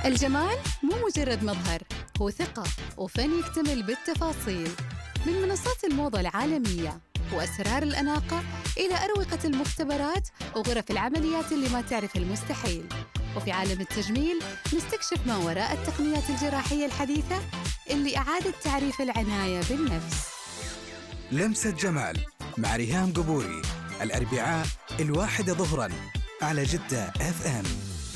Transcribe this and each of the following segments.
الجمال مو مجرد مظهر، هو ثقة وفن يكتمل بالتفاصيل. من منصات الموضة العالمية وأسرار الأناقة إلى أروقة المختبرات وغرف العمليات اللي ما تعرف المستحيل. وفي عالم التجميل نستكشف ما وراء التقنيات الجراحية الحديثة اللي أعادت تعريف العناية بالنفس. لمسة جمال مع ريهام قبوري، الأربعاء 1 ظهراً على جدة FM.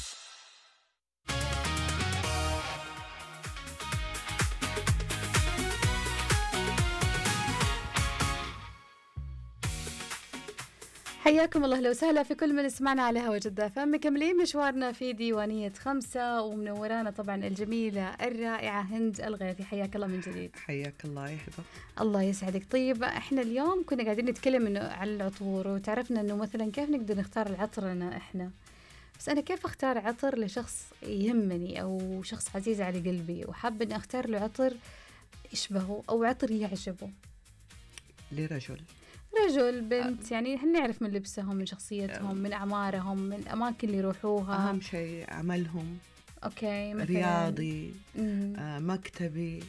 حياكم الله، لو سهلا في كل من اسمعنا على هوا جدة FM. مكملين مشوارنا في ديوانية 5 ومنورانا طبعا الجميلة الرائعة هند الغيثي. حياك الله من جديد. حياك الله يا هبة. الله يسعدك. طيب احنا اليوم كنا قاعدين نتكلم انه على العطور، وتعرفنا انه مثلا كيف نقدر نختار العطر لنا احنا. بس انا كيف اختار عطر لشخص يهمني او شخص عزيز على قلبي وحاب اني اختار له عطر يشبهه او عطر يعجبه؟ رجل بنت، يعني نعرف من لبسهم، من شخصيتهم، من أعمارهم، من الأماكن اللي يروحوها. أهم شيء عملهم. أوكي، مثلاً رياضي، مكتبي،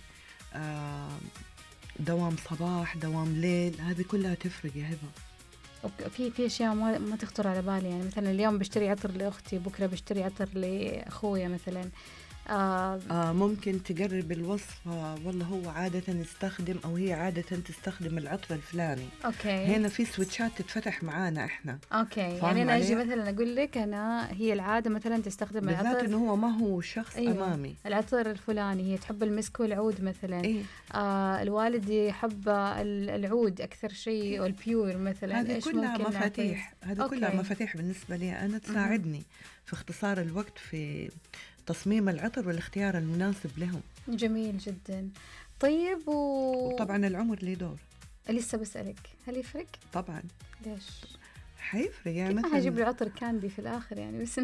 دوام صباح، دوام ليل، هذه كلها تفرق يا هبة. أوكي، في أشياء ما تخطر على بالي، يعني مثلا اليوم بشتري عطر لأختي، بكرة بشتري عطر لأخويا مثلا. ممكن تقرب الوصفة، والله هو عادة يستخدم أو هي عادة تستخدم العطر الفلاني. أوكي. هنا في سويتشات تتفتح معانا إحنا. أوكي، يعني أنا أجي مثلا أقول لك هي العادة مثلا تستخدم العطر، بالذات إنه هو ما هو شخص. أيوة. أمامي العطر الفلاني، هي تحب المسك والعود مثلا. إيه؟ الوالد يحب العود أكثر شيء والبيور مثلا. هذه كلها مفاتيح. هذه كلها مفاتيح بالنسبة لي أنا، تساعدني في اختصار الوقت في تصميم العطر والاختيار المناسب لهم. جميل جدا. طيب وطبعا العمر له دور. لسه بسألك، هل يفرق؟ طبعا. ليش؟ حيفرق يعني مثلا هجيب لي عطر كاندي في الآخر يعني بس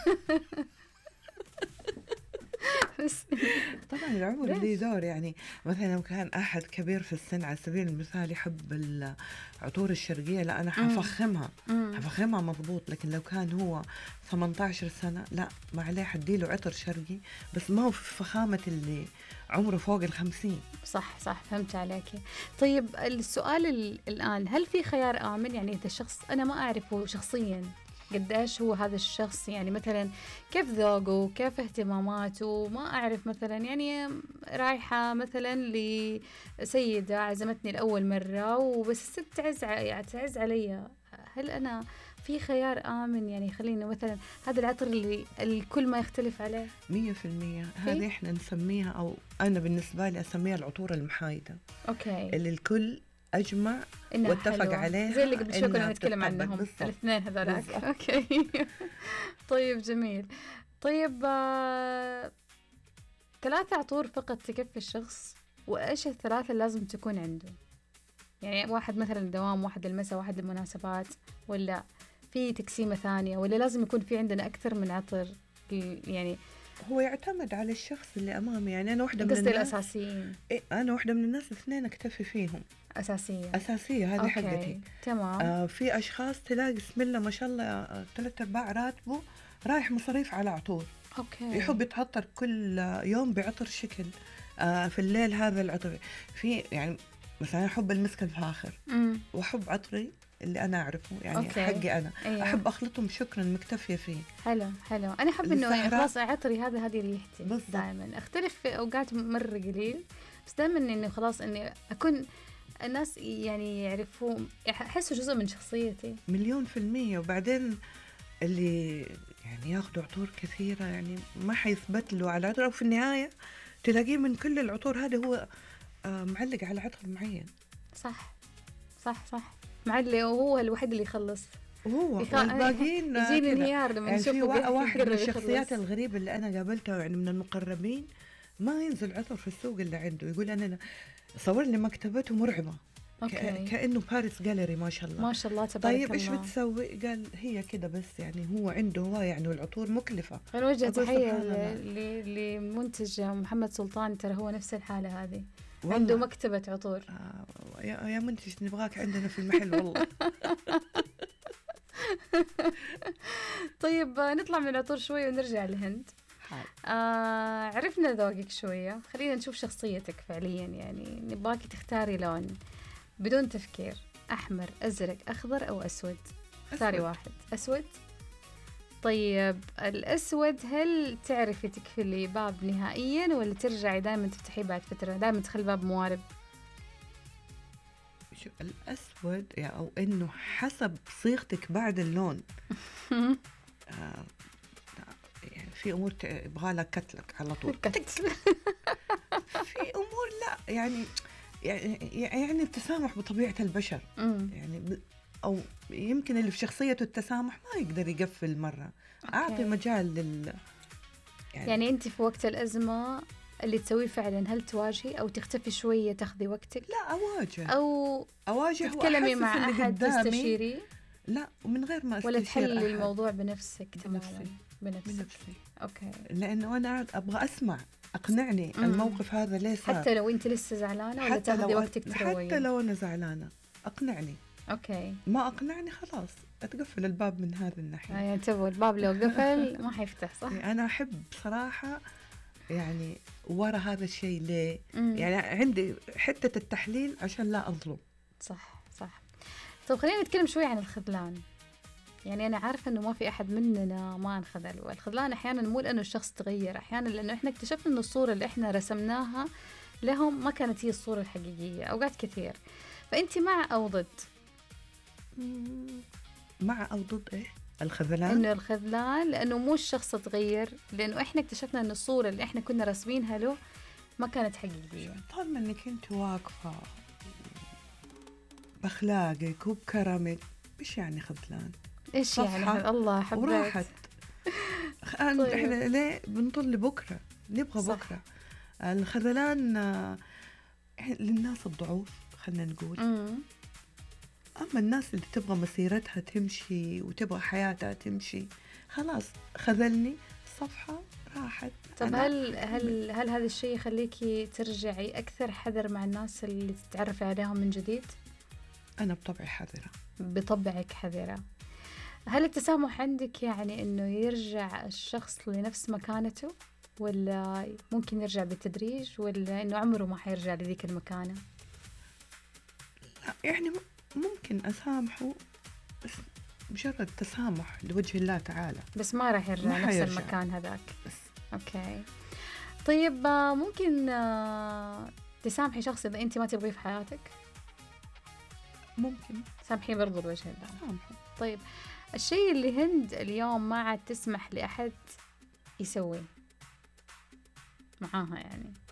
بس طبعا العمر له دور. يعني مثلا لو كان أحد كبير في السن على سبيل المثال يحب العطور الشرقية، لا أنا حفخمها مضبوط. لكن لو كان هو 18 سنة، لا ما عليه، حديله عطر شرقي بس ما هو في فخامة اللي عمره فوق 50. صح فهمت عليك. طيب السؤال الآن، هل في خيار آمن؟ يعني إذا الشخص أنا ما أعرفه شخصياً قديش هو هذا الشخص، يعني مثلا كيف ذوقه، كيف اهتماماته، ما أعرف مثلا، يعني رايحة مثلا لسيدة عزمتني لأول مرة وبس الست تعز علي، هل أنا في خيار آمن يعني يخليني مثلا هذا العطر اللي الكل ما يختلف عليه 100%؟ هذه إحنا نسميها، أو أنا بالنسبة لي أسميها العطور المحايدة. أوكي. اللي الكل أجمع واتفق عليها، زي اللي قبل شوي كنا نتكلم عنهم الاثنين هذولاك. أوكي. طيب جميل. طيب 3 عطور فقط تكفي الشخص؟ وإيش ال3 اللي لازم تكون عنده؟ يعني واحد مثلا الدوام، واحد المساء، واحد المناسبات، ولا في تقسيمة ثانية، ولا لازم يكون في عندنا أكثر من عطر؟ يعني هو يعتمد على الشخص اللي أمامي. يعني أنا واحدة من الناس الأساسيين. أنا واحدة من الناس 2 أكتفي فيهم. أساسية هذه حقتي. تمام. في أشخاص تلاقي بسم الله ما شاء الله 3/4 راتبه رايح مصاريف على عطور. أوكي. يحب يتعطر كل يوم بعطر شكل. في الليل هذا العطر. في يعني مثلا أحب المسك الفاخر وأحب عطري اللي أنا أعرفه، يعني أوكي. حقي أنا. أيوة. أحب أخلطهم شكرا، مكتفية فيه. حلو. أنا أحب إنه خلاص عطري هذه ريحتي. دائما أختلف في أوقات مرة قليل، بس دائما إنه خلاص إني أكون الناس يعني يعرفوا، يحسوا جزء من شخصيتي. 1,000,000%. وبعدين اللي يعني ياخدوا عطور كثيرة يعني ما حيثبت له على عطر، أو في النهاية تلاقيه من كل العطور هذا هو معلق على عطر معين. صح معلق، وهو الوحيد اللي يخلص، وهو والباقيين يجيني انهيار لما يعني في واحد من الشخصيات الغريبة اللي أنا قابلته يعني من المقربين، ما ينزل عطر في السوق اللي عنده، يقول أنا صور لي مكتبته مرعبة. كأنه باريس جاليري ما شاء الله. ما شاء الله تبارك الله. طيب إيش بتسوي؟ قال هي كده بس، يعني هو عنده هواية يعني، والعطور مكلفة. أنا وجه تحية لمنتج محمد سلطان، ترى هو نفس الحالة هذه، عنده مكتبة عطور. يا منتج نبغاك عندنا في المحل والله. طيب نطلع من العطور شوي ونرجع لهند. عرفنا ذوقك شوية، خلينا نشوف شخصيتك فعليا. يعني نبغاكي تختاري لون بدون تفكير، أحمر، أزرق، أخضر أو أسود. اختاري واحد. أسود. طيب الأسود، هل تعرفي تقفلي باب نهائيا ولا ترجعي دائما تفتحيه بعد فترة، دائما تخلي باب موارب؟ شو الأسود يعني، أو إنه حسب صيغتك بعد اللون. يعني في أمور يبغى لك كتلك على طول. في أمور لا، يعني التسامح بطبيعة البشر. يعني أو يمكن اللي في شخصيته التسامح ما يقدر يقفل مرة. أعطي مجال يعني أنت في وقت الأزمة اللي تسويه فعلا، هل تواجهي أو تختفي شوية تاخذي وقتك؟ لا، أواجه تتكلمي مع أحد تستشيري؟ لا، ومن غير ما استشير ولا تحلي أحد. الموضوع بنفسك تماما؟ بنفسي. أوكي. لأنه أنا أبغى أسمع، أقنعني الموقف هذا ليه صار. حتى لو أنت لسه زعلانة ولا تاخذي وقتك تروي؟ حتى لو أنا زعلانة أقنعني. أوكي. ما أقنعني خلاص أتقفل الباب من هذا الناحية. يعني تبغى الباب لو قفل ما حيفتح، صح؟ أنا أحب بصراحة يعني ورا هذا الشيء ليه. يعني عندي حتة التحليل عشان لا أظلم. صح. طب خلينا نتكلم شوي عن الخذلان. يعني أنا عارفة إنه ما في أحد مننا ما انخذل، والخذلان أحيانا مو لأنه الشخص تغير، أحيانا لأنه إحنا اكتشفنا إنه الصورة اللي إحنا رسمناها لهم ما كانت هي الصورة الحقيقية أوقات كثير. فأنت مع أو ضد؟ مع أو ضد إيه؟ الخذلان؟ إنه الخذلان لأنه مو الشخص تغير، لأنه إحنا اكتشفنا إن الصورة اللي إحنا كنا راسمينها له ما كانت حقيقية. طالما إنك أنت واقفة بأخلاقك وبكرمك، إيش يعني خذلان؟ إيش يعني؟ الله حبيت وراحت. طيب. إحنا ليه بنطل بكرة؟ نبغى صح. بكرة. الخذلان للناس الضعوف خلنا نقول. أما الناس اللي تبغى مسيرتها تمشي وتبغى حياتها تمشي، خلاص خذلني، صفحة راحت. طب هل هذا الشيء يخليكي ترجعي أكثر حذر مع الناس اللي تتعرفي عليهم من جديد؟ أنا بطبعي حذرة. بطبعك حذرة. هل التسامح عندك يعني إنه يرجع الشخص لنفس مكانته، ولا ممكن يرجع بالتدريج، ولا إنه عمره ما حيرجع لذيك المكانة؟ لا، يعني ممكن أسامحه، بس مجرد تسامح لوجه الله تعالى، بس ما راح يرجع نفس المكان هذاك. بس. أوكي. طيب ممكن تسامحي شخص إذا أنت ما تبغيه في حياتك؟ ممكن. سامحيه برضو لوجه الله. سامحه. طيب الشيء اللي هند اليوم ما عاد تسمح لأحد يسويه معاها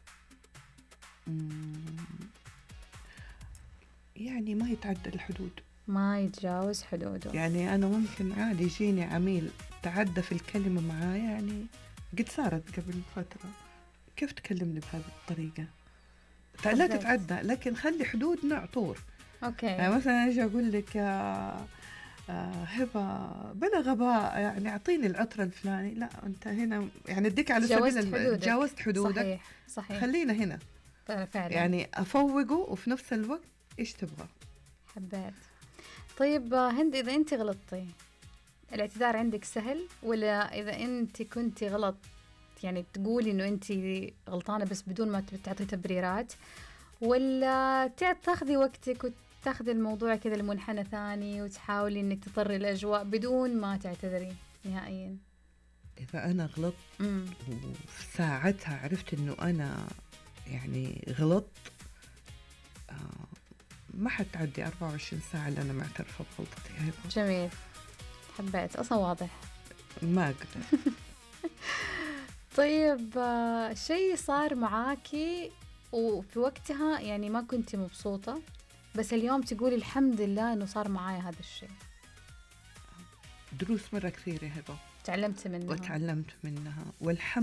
يعني ما يتعدى الحدود، ما يتجاوز حدوده. يعني أنا ممكن عادي يجيني عميل تعدى في الكلمة معايا، يعني قد صارت قبل فترة، كيف تكلمني بهذه الطريقة؟ لا تتعدى، لكن خلي حدود نعطور. أوكي. يعني مثلا أجي أقول لك هبة بلا غباء، يعني أعطيني العطر الفلاني، لا أنت هنا يعني أديك على سبيل تجاوزت حدودك. صحيح. خلينا هنا فعلا. يعني أفوقه وفي نفس الوقت إيش تبغى. حبيت. طيب هند، إذا أنت غلطتي الاعتذار عندك سهل، ولا إذا أنت كنتي غلط يعني تقولي إنه أنت غلطانة بس بدون ما تعطي تبريرات، ولا تاخذي وقتك وتاخذي الموضوع كذا لمنحنى ثاني وتحاولي إنك تطري الأجواء بدون ما تعتذري نهائيا؟ إذا أنا غلطت وفي ساعتها عرفت إنه أنا يعني غلطت، ما حتعدي 24 ساعة اللي أنا معترفة بغلطتي. جميل. حبيت. أصلا واضح. ما أقدر. طيب شيء صار معاكي وفي وقتها يعني ما كنتي مبسوطة، بس اليوم تقولي الحمد لله إنه صار معايا هذا الشيء. دروس مرة كثيرة هبة تعلمت منها وتعلمت منها والحمد